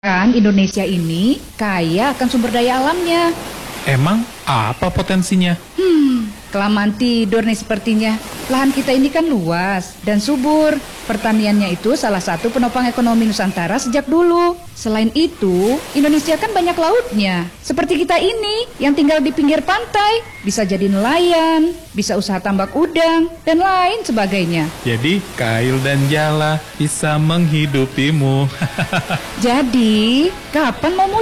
Kan Indonesia ini kaya akan sumber daya alamnya. Emang apa potensinya? Kelamaan tidur nih sepertinya. Lahan kita ini kan luas dan subur. Pertaniannya itu salah satu penopang ekonomi Nusantara sejak dulu. Selain itu, Indonesia kan banyak lautnya. Seperti kita ini yang tinggal di pinggir pantai. Bisa jadi nelayan, bisa usaha tambak udang, dan lain sebagainya. Jadi Kail dan Jala bisa menghidupimu. Jadi, kapan mau mulai?